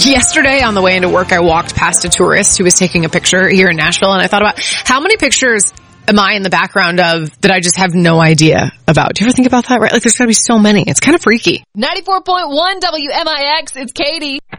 Yesterday on the way into work, I walked past a tourist who was taking a picture here in Nashville, and I thought about how many pictures am I in the background of that I just have no idea about? Do you ever think about that? Right? Like, there's gotta be so many. It's kind of freaky. 94.1 WMIX, it's Katie.